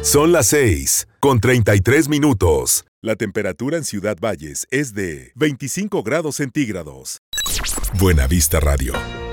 Son las 6:33. La temperatura en Ciudad Valles es de 25 grados centígrados. Buena Vista Radio.